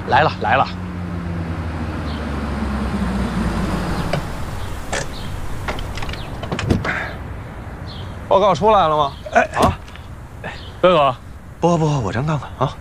来了来了。 报告出来了吗？哎啊， 哥哥， 不，我先看看啊。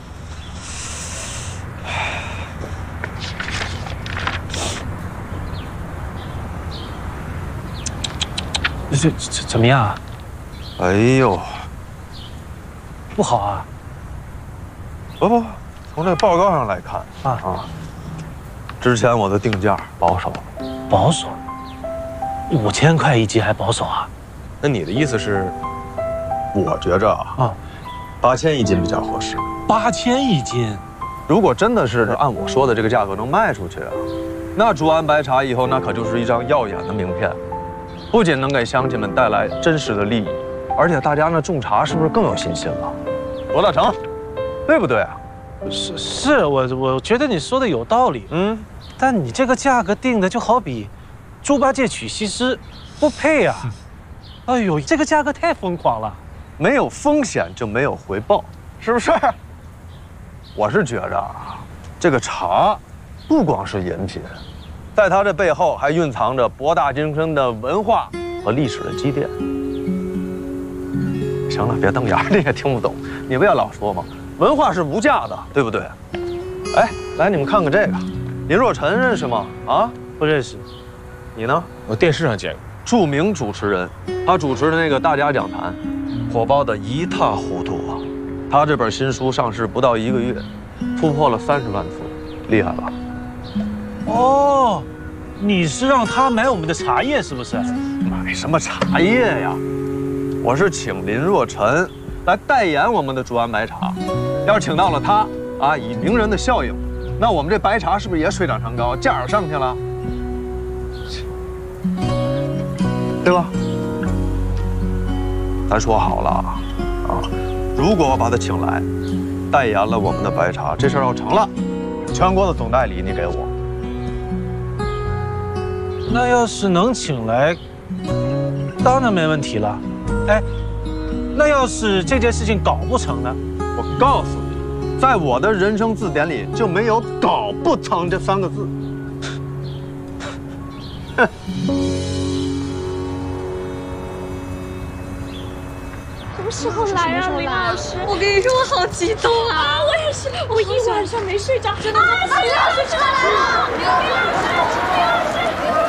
这怎么样啊？ 哎呦， 不好啊！ 不，从这报告上来看之前我的定价保守， 保守，5000块一斤还保守啊？ 那你的意思是？我觉着8000一斤比较合适。 8000一斤， 如果真的是按我说的这个价格能卖出去啊，那竹安白茶以后那可就是一张耀眼的名片，不仅能给乡亲们带来真实的利益，而且大家呢种茶是不是更有信心了？罗大成，对不对啊？ 是，我觉得你说的有道理。但你这个价格定的就好比猪八戒娶西施，不配啊！哎呦，这个价格太疯狂了。 没有风险就没有回报，是不是？我是觉着这个茶不光是饮品，在它这背后还蕴藏着博大精深的文化和历史的积淀。行了，别瞪眼，你也听不懂，你不也老说吗？文化是无价的，对不对？哎，来，你们看看这个，林若晨认识吗？啊， 不认识。 你呢？ 我电视上见过。 著名主持人，他主持的那个大家讲坛，火爆的一塌糊涂啊！他这本新书上市不到1个月，突破了30万字，厉害吧？ 哦，你是让他买我们的茶叶是不是？ 买什么茶叶呀？我是请林若晨来代言我们的竹安白茶。要是请到了他啊，以名人的效应，那我们这白茶是不是也水涨船高，价儿上去了？对吧？咱说好了如果我把他请来，代言了我们的白茶，这事儿要成了，全国的总代理你给我。 那要是能请来，当然没问题了。哎，那要是这件事情搞不成呢？ 我告诉你，在我的人生字典里就没有“搞不成”这3个字。哼。 什么时候来啊，林老师？我跟你说，我好激动啊！我也是，我一晚上没睡着，真的。林老师出来了！林老师，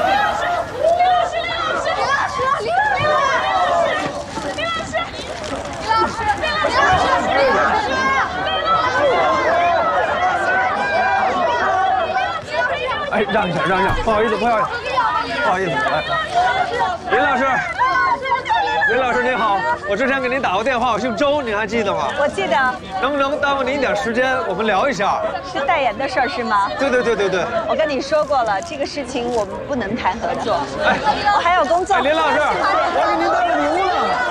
哎，让一下，不好意思，来，林老师您好，我之前给您打过电话，我姓周，您还记得吗？ 我记得。 能不能耽误您一点时间，我们聊一下？ 是代言的事儿是吗？ 对。 我跟你说过了，这个事情我们不能谈合作。我还有工作。 林老师，我给您带了礼物了。